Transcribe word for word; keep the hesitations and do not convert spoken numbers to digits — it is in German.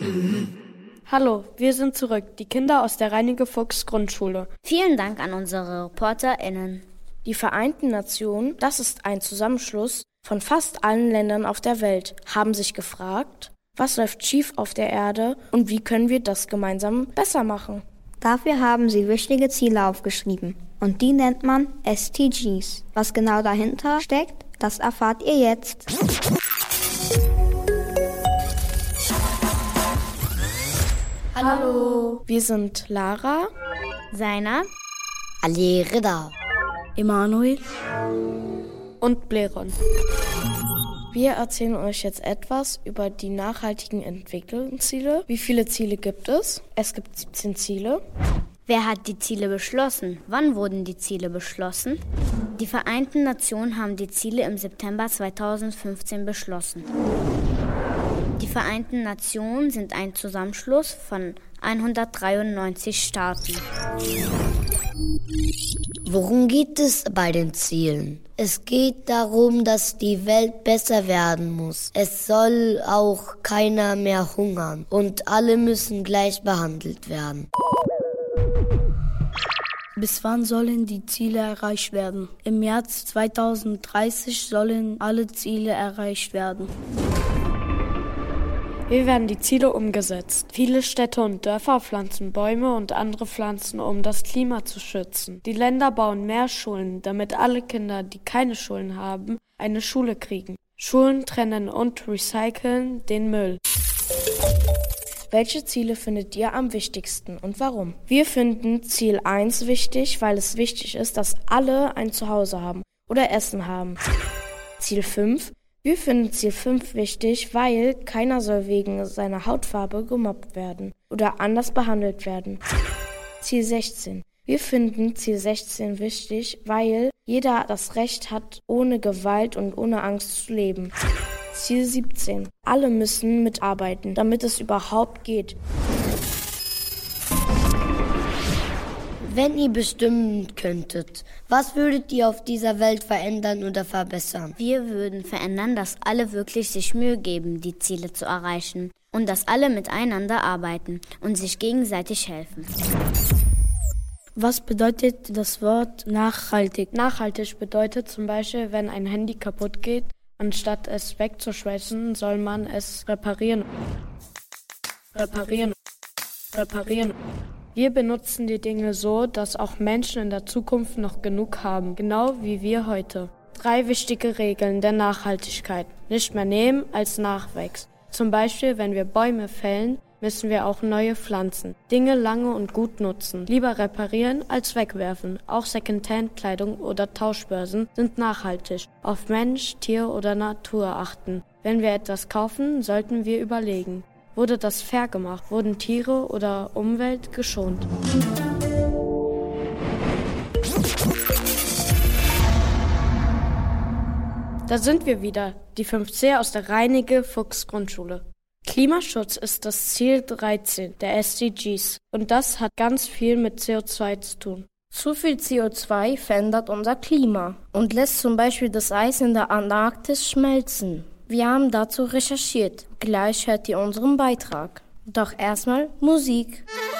Hallo, wir sind zurück, die Kinder aus der Reineke-Fuchs-Grundschule. Vielen Dank an unsere ReporterInnen. Die Vereinten Nationen, das ist ein Zusammenschluss von fast allen Ländern auf der Welt, haben sich gefragt, was läuft schief auf der Erde und wie können wir das gemeinsam besser machen? Dafür haben sie wichtige Ziele aufgeschrieben und die nennt man S D Gs. Was genau dahinter steckt, das erfahrt ihr jetzt. Hallo, wir sind Lara, Seina, Ali Rida, Emanuel und Bleron. Wir erzählen euch jetzt etwas über die nachhaltigen Entwicklungsziele. Wie viele Ziele gibt es? Es gibt siebzehn Ziele. Wer hat die Ziele beschlossen? Wann wurden die Ziele beschlossen? Die Vereinten Nationen haben die Ziele im September zweitausendfünfzehn beschlossen. Die Vereinten Nationen sind ein Zusammenschluss von hundertdreiundneunzig Staaten. Worum geht es bei den Zielen? Es geht darum, dass die Welt besser werden muss. Es soll auch keiner mehr hungern und alle müssen gleich behandelt werden. Bis wann sollen die Ziele erreicht werden? Im März zweitausenddreißig sollen alle Ziele erreicht werden. Wie werden die Ziele umgesetzt? Viele Städte und Dörfer pflanzen Bäume und andere Pflanzen, um das Klima zu schützen. Die Länder bauen mehr Schulen, damit alle Kinder, die keine Schulen haben, eine Schule kriegen. Schulen trennen und recyceln den Müll. Welche Ziele findet ihr am wichtigsten und warum? Wir finden Ziel eins wichtig, weil es wichtig ist, dass alle ein Zuhause haben oder Essen haben. Ziel fünf. Wir finden Ziel fünf wichtig, weil keiner soll wegen seiner Hautfarbe gemobbt werden oder anders behandelt werden. Ziel sechzehn. Wir finden Ziel sechzehn wichtig, weil jeder das Recht hat, ohne Gewalt und ohne Angst zu leben. Ziel siebzehn. Alle müssen mitarbeiten, damit es überhaupt geht. Wenn ihr bestimmen könntet, was würdet ihr auf dieser Welt verändern oder verbessern? Wir würden verändern, dass alle wirklich sich Mühe geben, die Ziele zu erreichen und dass alle miteinander arbeiten und sich gegenseitig helfen. Was bedeutet das Wort nachhaltig? Nachhaltig bedeutet zum Beispiel, wenn ein Handy kaputt geht, anstatt es wegzuschmeißen, soll man es reparieren. Reparieren. Reparieren. Wir benutzen die Dinge so, dass auch Menschen in der Zukunft noch genug haben, genau wie wir heute. Drei wichtige Regeln der Nachhaltigkeit. Nicht mehr nehmen als nachwächst. Zum Beispiel, wenn wir Bäume fällen, müssen wir auch neue pflanzen. Dinge lange und gut nutzen. Lieber reparieren als wegwerfen. Auch Secondhand-Kleidung oder Tauschbörsen sind nachhaltig. Auf Mensch, Tier oder Natur achten. Wenn wir etwas kaufen, sollten wir überlegen. Wurde das fair gemacht? Wurden Tiere oder Umwelt geschont? Da sind wir wieder, die fünf C aus der Reineke-Fuchs-Grundschule. Klimaschutz ist das Ziel dreizehn der S D Gs und das hat ganz viel mit C O zwei zu tun. Zu viel C O zwei verändert unser Klima und lässt zum Beispiel das Eis in der Antarktis schmelzen. Wir haben dazu recherchiert. Gleich hört ihr unseren Beitrag. Doch erstmal Musik.